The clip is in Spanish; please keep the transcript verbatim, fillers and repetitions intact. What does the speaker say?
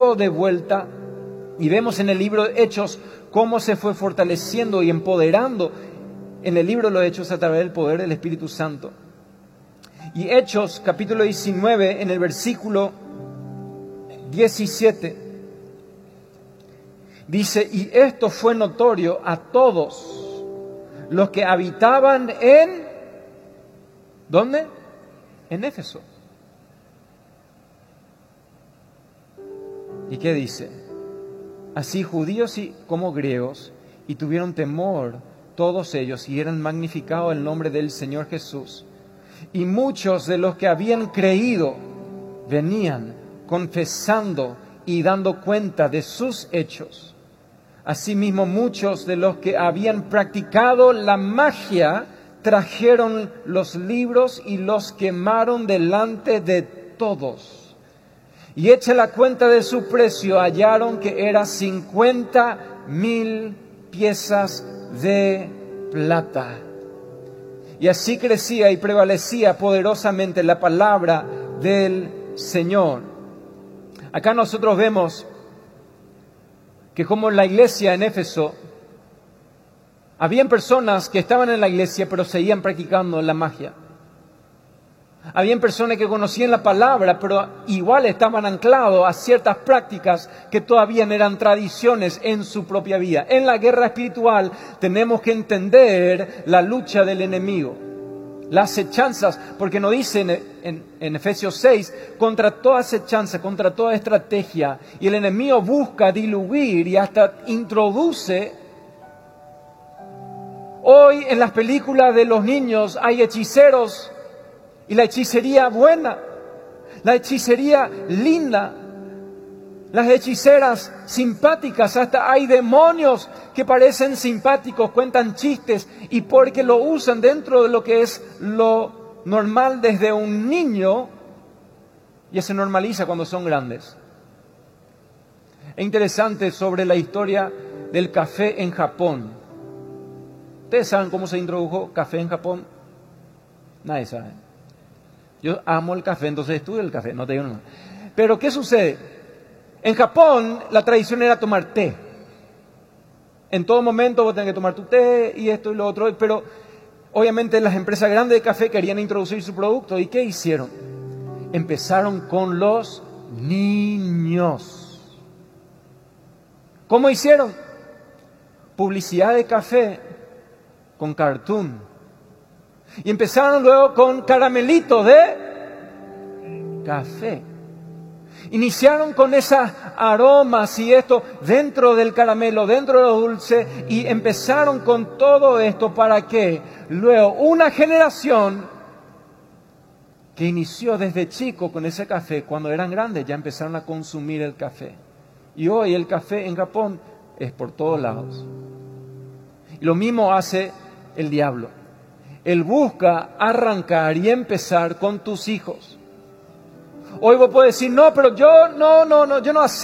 todo de vuelta. Y vemos en el libro de Hechos cómo se fue fortaleciendo y empoderando en el libro de los Hechos a través del poder del Espíritu Santo. Y Hechos, capítulo diecinueve, en el versículo diecisiete, dice: y esto fue notorio a todos los que habitaban en... ¿Dónde? En Éfeso. ¿Y qué dice? Así judíos y como griegos, y tuvieron temor todos ellos, y eran magnificados el nombre del Señor Jesús. Y muchos de los que habían creído venían confesando y dando cuenta de sus hechos. Asimismo, muchos de los que habían practicado la magia trajeron los libros y los quemaron delante de todos. Y hecha la cuenta de su precio, hallaron que era cincuenta mil piezas de plata. Y así crecía y prevalecía poderosamente la palabra del Señor. Acá nosotros vemos que como en la iglesia en Éfeso, habían personas que estaban en la iglesia pero seguían practicando la magia. Habían personas que conocían la palabra, pero igual estaban anclados a ciertas prácticas que todavía eran tradiciones en su propia vida. En la guerra espiritual tenemos que entender la lucha del enemigo, las acechanzas, porque nos dice en, en, en Efesios seis, contra toda acechanza, contra toda estrategia, y el enemigo busca diluir y hasta introduce. Hoy en las películas de los niños hay hechiceros. Y la hechicería buena, la hechicería linda, las hechiceras simpáticas, hasta hay demonios que parecen simpáticos, cuentan chistes y porque lo usan dentro de lo que es lo normal desde un niño, ya se normaliza cuando son grandes. Es interesante sobre la historia del café en Japón. ¿Ustedes saben cómo se introdujo café en Japón? Nadie sabe. Yo amo el café, entonces estudio el café, no te digo nada. Pero ¿qué sucede? En Japón la tradición era tomar té. En todo momento vos tenés que tomar tu té y esto y lo otro. Pero obviamente las empresas grandes de café querían introducir su producto. ¿Y qué hicieron? Empezaron con los niños. ¿Cómo hicieron? Publicidad de café con cartoon. Y empezaron luego con caramelitos de café. Iniciaron con esas aromas y esto dentro del caramelo, dentro de lo dulce, y empezaron con todo esto para que luego una generación que inició desde chico con ese café, cuando eran grandes ya empezaron a consumir el café. Y hoy el café en Japón es por todos lados. Y lo mismo hace el diablo. Él busca arrancar y empezar con tus hijos. Hoy vos podés decir, no, pero yo no, no, no, yo no acepto.